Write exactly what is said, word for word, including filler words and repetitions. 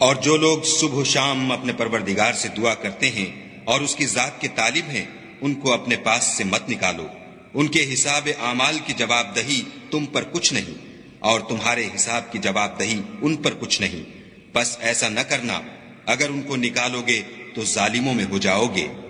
और जो लोग सुबह शाम अपने परवरदिगार से दुआ करते हैं और उसकी जात के तालिब हैं, उनको अपने पास से मत निकालो। उनके हिसाब आमाल की जवाबदही तुम पर कुछ नहीं और तुम्हारे हिसाब की जवाबदही उन पर कुछ नहीं। बस ऐसा न करना, अगर उनको निकालोगे तो जालिमों में हो जाओगे।